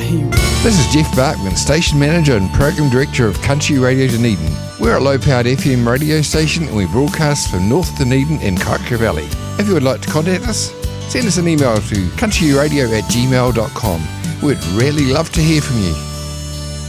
This is Jeff Barkman, Station Manager and Program Director of Country Radio Dunedin. We're a low-powered FM radio station and we broadcast from North Dunedin and Kaikoura Valley. If you would like to contact us, send us an email to countryradio@gmail.com. We'd really love to hear from you.